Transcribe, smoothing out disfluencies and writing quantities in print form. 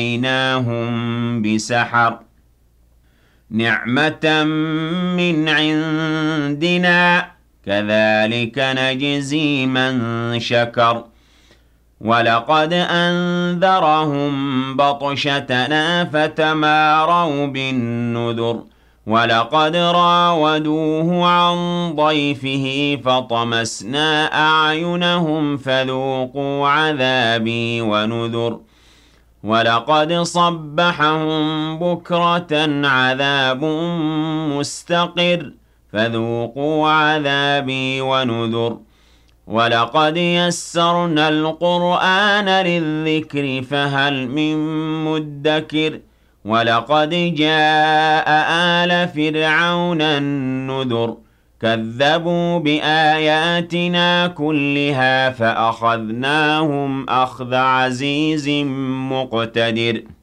وَأَتَيْنَاهُم بِسَحَرٍ نِعْمَةً مِّنْ عِندِنَا كَذَٰلِكَ نَجْزِي مَن شَكَرَ وَلَقَدْ أَنذَرَهُم بَطْشَتَنَا فَتَمَارَوْا بِالنُّذُرِ وَلَقَدْ رَاوَدُوهُ عَن ضَيْفِهِ فَطَمَسْنَا أَعْيُنَهُمْ فَذُوقُوا عَذَابِي وَنُذُرِ وَلَقَدْ صَبَّحَهُم بُكْرَةً عَذَابٌ مُّسْتَقِرٌّ فَذُوقُوا عَذَابِي وَنُذُرِ وَلَقَدْ يَسَّرْنَا الْقُرْآنَ لِلذِّكْرِ فَهَلْ مِن مُّدَّكِرٍ وَلَقَدْ جَاءَ آلَ فِرْعَوْنَ النُّذُرُ كَذَّبُوا بِآيَاتِنَا كُلِّهَا فَأَخَذْنَاهُمْ أَخْذَ عَزِيزٍ مُّقْتَدِرٍ